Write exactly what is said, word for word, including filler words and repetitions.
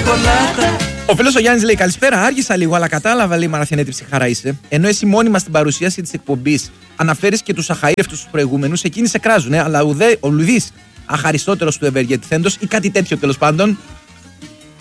σοκολάτα. Ο φίλος ο Γιάννης λέει: καλησπέρα, άργησα λίγο, αλλά κατάλαβα, λέει, Μαραθιανέ, τι ψυχάρα είσαι. Ενώ εσύ μόνιμα στην παρουσίαση της εκπομπής αναφέρεις και τους αχαήρευτους τους προηγούμενους, εκείνοι σε κράζουνε, αλλά ουδέ, ο Λουδής αχαριστότερος του ευεργετηθέντος ή κάτι τέτοιο τέλος πάντων.